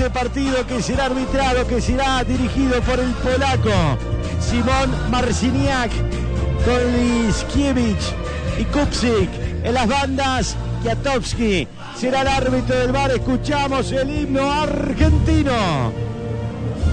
este partido que será arbitrado, que será dirigido por el polaco Simon Marciniak, con Liskiewicz y Kupsik. En las bandas, Kwiatkowski será el árbitro del VAR. Escuchamos el himno argentino.